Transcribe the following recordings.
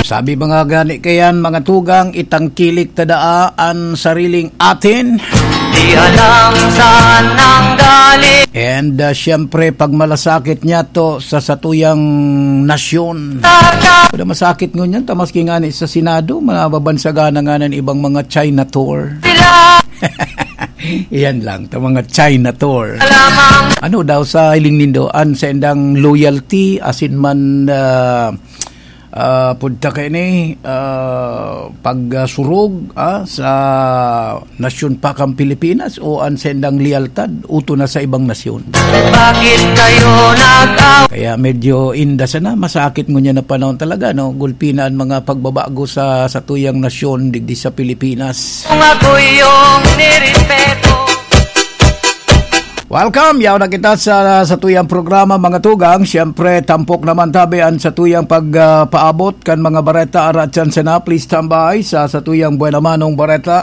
Sabi mga gani kayan, mga tugang, itangkilik tadaan sariling atin. Di alam saan ang galing. And syempre, pag malasakit niya to sa satuyang nasyon. Pada masakit ngunyan, tamaski nga ni sa Senado, mababansagan nga ng ibang mga China tour. Iyan lang, ito mga China tour. Ano daw sa iling nindoan sa endang loyalty, asin man punta kayo ni pagsurog sa nasyon pa kang Pilipinas o ang sendang lealtad uto na sa ibang nasyon. Bakit kayo Kaya medyo inda sana, masakit ngunyan na panahon talaga, no? Gulpinan mga pagbabago sa tuyang nasyon digdi sa Pilipinas. Kung ako'y yung nirespeto. Welcome, yaw na kita sa tuyang programa mga tugang. Siyempre, tampok naman tabian sa tuyang pagpaabot kan mga bareta arat dyan sana. Please tambay sa tuyang buenamanong bareta.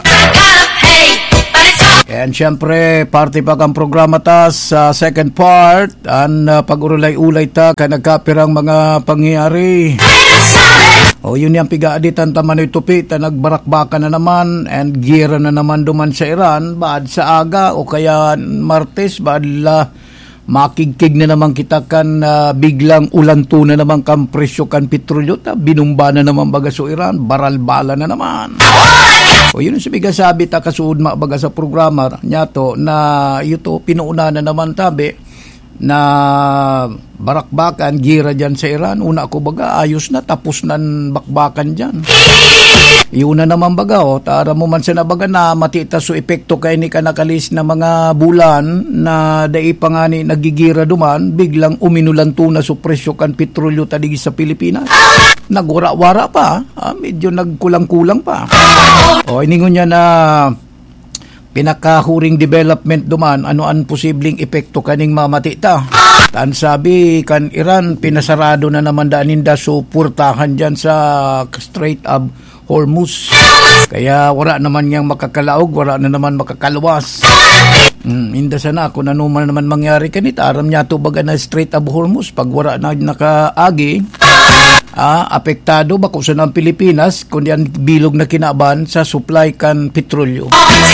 And siyempre, party pa kang programa ta sa second part. Ang pag-urulay-ulay ta ka nagkapirang mga pangyayari. O yun yung pigaaditan tamanoy tupi, nagbarakbaka na naman and gira na naman duman sa Iran, baad sa aga o kaya Martes, baad la makigkig na naman kita kan biglang ulanto na naman kan presyo kan petrolyo, binumba na naman baga sa Iran, baralbala na naman. O yun yung sabi ta kasuod baga sa programa niya to na ito pinuuna na naman tabi na barakbakan, gira dyan sa Iran. Una ko baga, ayos na, tapos na bakbakan dyan. Iuna naman baga, tara mo man sa nabaga na matita so epekto kay ni kanakalis na mga bulan na dai pa nga ni nagigira duman, biglang uminulanto na so presyo kan petrolyo tadigi sa Pilipinas. Nagwara-wara pa, medyo nagkulang-kulang pa. O, iningon niya na pinakahuring development duman, ano ang posibleng epekto kaning mamatita. Tan sabi kan Iran, pinasarado na naman daaninda so purtahan dyan sa Strait of Hormuz. Kaya wala naman niyang makakalaog, wala na naman makakaluwas. Inda sana kung ano man naman mangyari kanita, aram niya to baga na Strait of Hormuz, pag wala na nakaagi, apektado ba kung saan ang Pilipinas, kundi ang bilog na kinaban sa supply kan petrolyo.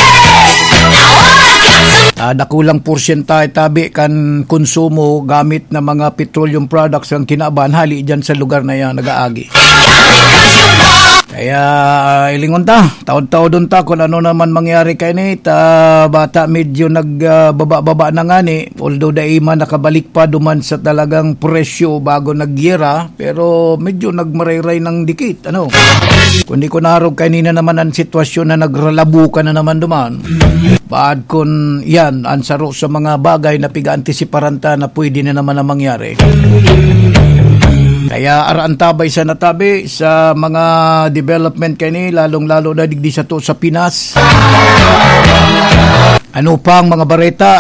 Dakulang porsyentahe tabi kan konsumo gamit na mga petroleum products ang kinaban hali dyan sa lugar na yan nagaagi. Kaya ilingon ta, taon-taon ta kung ano naman mangyari kay ni bata medyo nagbaba-baba na nga ni, although daima nakabalik pa duman sa talagang presyo bago nagyera, pero medyo nagmarayray ng dikit, ano. Kundi ko narog kanina naman ang sitwasyon na nagralabu ka na naman duman. Baad kun yan, ansaro sa mga bagay na piga-antisiparan ta na pwede na naman na mangyari. Kaya araan tabay sa natabi sa mga development kani, lalong-lalo na digdi sa to sa Pinas. Ano pang mga bareta?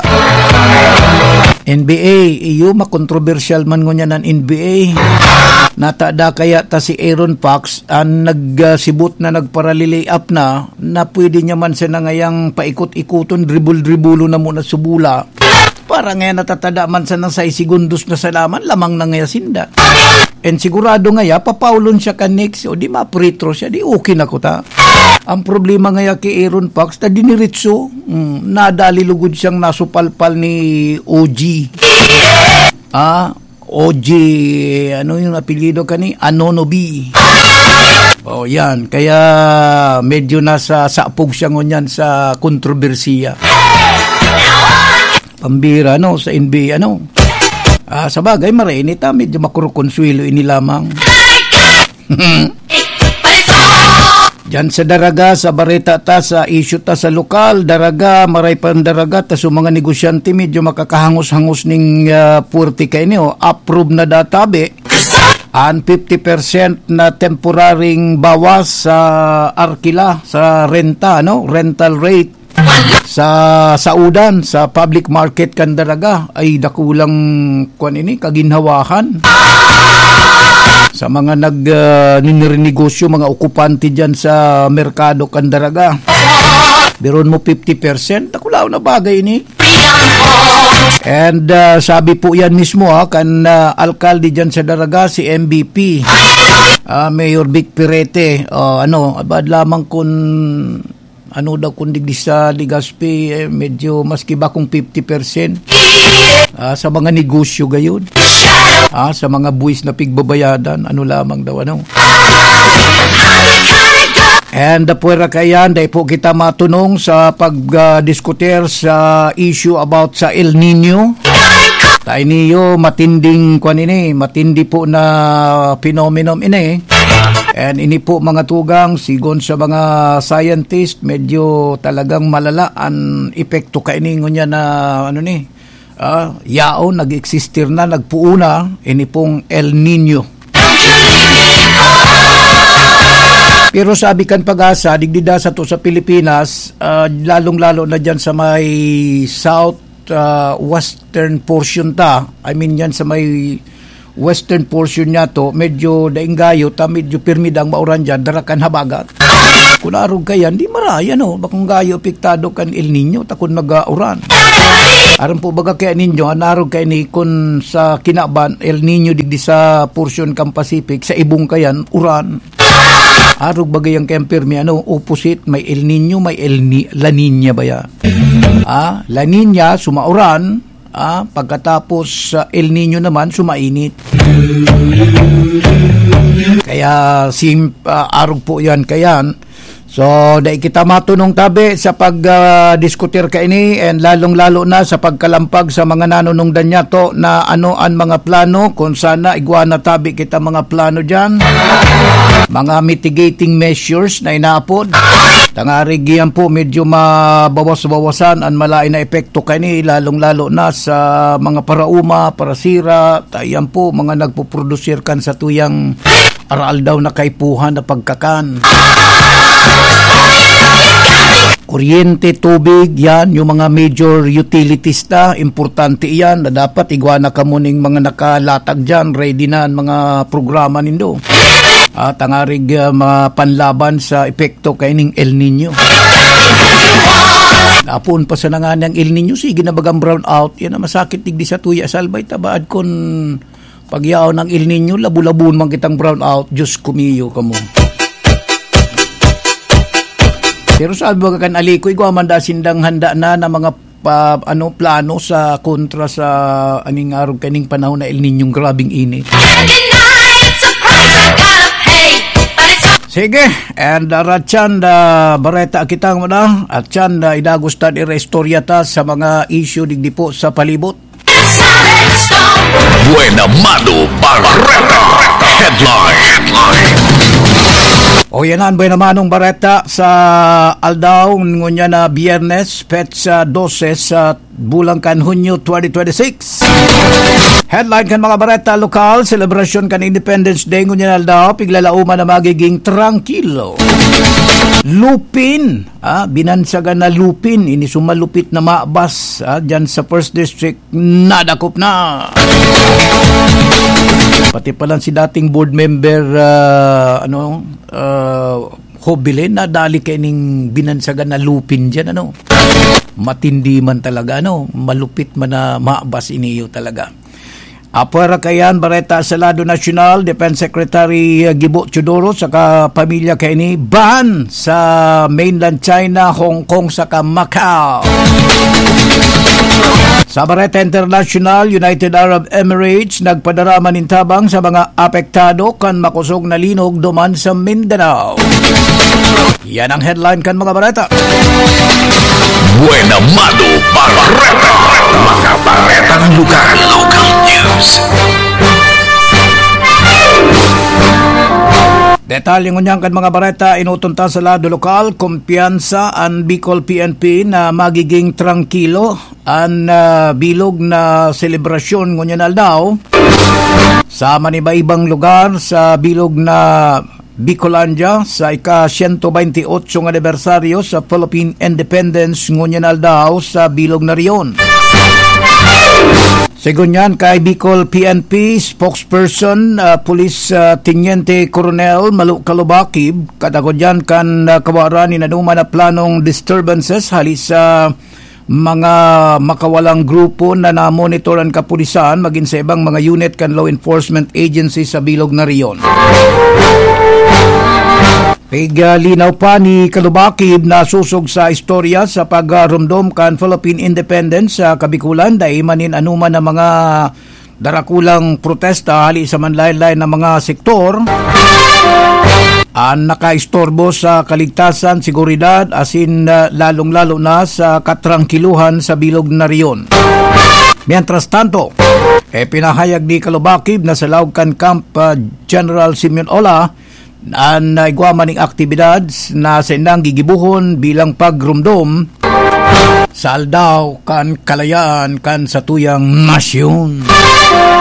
NBA, iyo makontrobersyal man ngunya ng NBA. Natada kaya ta si Aaron Fox ang nagsibot na nagparalili up na pwede niya man siya na ngayang paikot-ikuton, dribble-dribulo na muna subula. Para ngayon natatada man sa nang 6 segundos na salaman, lamang na ngaya sinda. And sigurado ngaya, papaulon siya ka next, o di ma-pretro siya, di okay na ko ta. Ang problema ngaya kay Aaron Fox, na diniritso, nadalilugod siyang nasupalpal ni OG. OG, ano yung apelyido kani? Anonobi. O yan, kaya medyo nasa sapog siya ngunyan sa kontrobersiya. Pambira, sa NBA, sa bagay, marinit, medyo makurukonsuelo ini lamang. Diyan sa daraga, sa bareta ta, sa issue ta sa lokal, daraga, maray pa daraga, ta sa mga negosyante, medyo makakahangos-hangos ning puwerti kayo niyo, approve na databe, and 50% na temporaring bawas sa arkila, sa renta, rental rate. Sa saudan, sa public market kan daraga, ay dakulang kaginhawahan. Sa mga nagninegosyo, mga okupante dyan sa merkado kan daraga. Biron mo 50%, takulaw na bagay ni. And sabi po yan mismo kan alkalde dyan sa Daraga, si MVP, Mayor Vic Pirete. Abad lamang kung kung digdi sa Legazpi, medyo maski ba kung 50% sa mga negosyo gayon, sa mga buwis na pigbabayadan, lamang daw And puwera kayan, dahil po kita matunong sa pagdiskuter sa issue about sa El Nino. Tayo niyo matinding matindi po na phenomenon ini. And ini po mga tugang, sigon sa mga scientist, medyo talagang malala ang epekto kainin niya na yaon, nag-existir na, nagpuuna, ini pong El Nino. Pero sabi kan Pag-asa, digdida sa to sa Pilipinas, lalong-lalo na dyan sa may western portion yan sa may western portion niya to, medyo dainggayo medyo pirmidang mauran dyan, darakan habagat. Kung arog kayan, di maraya bakong gayo piktado kan El Nino, takon mag-auran. Aram po baga kaya ninyo, anarog kayo ni kung sa kinaban, El Nino digdi sa portion kan Pacific, sa ibong kayan, uran. Arog bagay ang kempirmi, opposite, may El Nino, may La Nina ba ya? La Nina, sumauran, pagkatapos sa El Nino naman, sumainit. Kaya, arog po yan kayan. So, dahil kita matunong tabi sa pag-diskutir kaini and lalong-lalo na sa pagkalampag sa mga nanunungdan niya to na ano ang mga plano, kung sana igwana tabi kita mga plano dyan, mga mitigating measures na inaapod. Tangarigyan po medyo mabawas-bawasan ang malain na epekto kaini, lalong-lalo na sa mga parauma, parasira, tayan po mga nagpuprodusir kan sa tuyang aral daw na kaipuhan na pagkakan. Kuryente, tubig, yan, yung mga major utilities importante yan, na dapat igwana ka muning mga nakalatag dyan, ready na ang mga programa nindo. At tangarig panlaban sa epekto kaining El Nino. Napun pa sa nanganang El Nino, sige na bagang brown out, yan na masakit digdi sa tuya, salbay tabaad kun pagyaw ng El Nino, labu-labun man kitang brown out, Diyos kumiyo ka mo. Pero sabi ba kan alikoy ko amanda sindang handa na mga plano sa kontra sa aning araw kaning panahon na El Niñong grabing init. Sige, and Ratchan bareta kitang muna at chan idagustad irestorya ta sa mga issue digdi po sa palibot. Buena mano Barreta Headline. O yanan ba namanong Barreta sa aldaw ngunya na Biyernes, petsa 12 sa bulan kan Hunyo 2026. Headline kan mga Barreta lokal, celebration kan Independence Day ngunya na aldaw, piglalauman na magiging tranquilo. Lupin, binansagan na Lupin, ini sumalupit na maabas dyan sa 1st District, nadakop na. Pati pala si dating board member Hobile, nadali kay ning binansagan na Lupin dyan, matindi man talaga, malupit man na maabas iniyo talaga. Apara kayan Barreta sa lado nasyonal, Defense Secretary Gibo Chodoro saka pamilya kay ni ban sa mainland China, Hong Kong saka Macau. Sa Barreta International, United Arab Emirates nagpadara manintabang sa mga apektado kan makusog na linog duman sa Mindanao. Yan ang headline kan mga Barreta. Buena mano Barreta. Mga Barretang lugar. Local news. Detalye ngunyang kan mga Barreta, inutunta sa lado lokal, kumpiyansa ang Bicol PNP na magiging tranquilo ang bilog na selebrasyon ngunya na daw sa maniba-ibang lugar sa bilog na Bicolandia sa ika-128 anibersaryo sa Philippine Independence ngunya na daw sa bilog na riyon. Segunyan kay Bicol PNP spokesperson Police Teniente Coronel Malu Kalubakib, kadagodyan kan kawaran ni naduman na planong disturbances halis sa mga makawalang grupo na namonitoran kapulisan maging sa ibang mga unit kan law enforcement agency sa bilog na riyon. Linaw pa ni Kalubakib na susog sa istorya sa pagrumdom kan Philippine Independence sa Kabikulan dahil manin anuman na mga darakulang protesta hali sa manlaylay na mga sektor ang nakaistorbo sa kaligtasan, seguridad asin lalong-lalo na sa katrangkiluhan sa bilog na riyon. Mientras tanto, pinahayag ni Kalubakib na sa Laugcan Camp General Simeon Ola ang igwaman ng aktibidad na sendang gigibuhon bilang pagrumdom sa aldaw kan kalayaan kan sa tuyang nasyon.